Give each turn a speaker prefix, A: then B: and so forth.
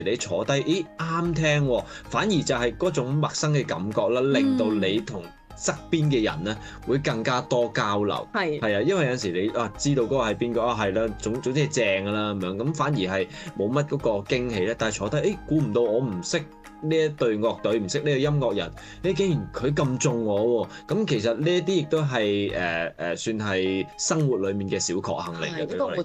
A: 你坐低，咦啱聽喎，反而就係嗰種陌生嘅感覺啦，令到你同側邊嘅人咧會更加多交流。係啊，因為有陣時你知道嗰個係邊個係啦，總之係正㗎啦咁樣，咁反而係冇乜嗰個驚喜咧。但係坐低，估唔到我唔識呢一隊樂隊，唔識呢個音樂人，竟然佢咁中我喎。咁其實呢一啲亦都係算係生活裡面嘅小確幸嚟嘅。對我嚟講。